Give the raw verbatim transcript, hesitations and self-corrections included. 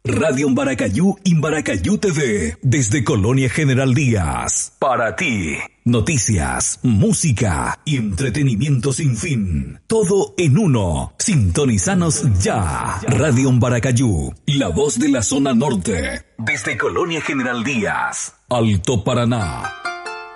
Radio Embaracayú, Embaracayú T V, desde Colonia General Díaz. Para ti, noticias, música y entretenimiento sin fin. Todo en uno. Sintonizanos ya. Radio Embaracayú, la voz de la zona norte. Desde Colonia General Díaz, Alto Paraná.